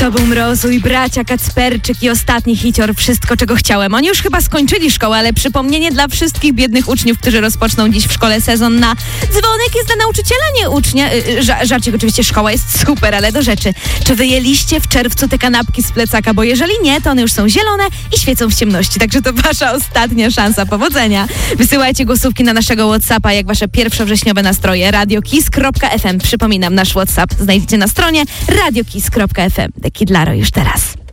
To był Mrozu i bracia Kacperczyk i ostatni hicior Wszystko, czego chciałem. Oni już chyba skończyli szkołę, ale przypomnienie dla wszystkich biednych uczniów, którzy rozpoczną dziś w szkole sezon na dzwonek jest dla nauczyciela, nie ucznia. Żarcik, oczywiście szkoła jest super, ale do rzeczy. Czy wyjęliście w czerwcu te kanapki z plecaka? Bo jeżeli nie, to one już są zielone i świecą w ciemności. Także to wasza ostatnia szansa powodzenia. Wysyłajcie głosówki na naszego WhatsAppa, jak wasze pierwszowrześniowe nastroje. radiokiss.fm. Przypominam, nasz WhatsApp znajdziecie na stronie radiokiss.fm. Kid Laroi już teraz.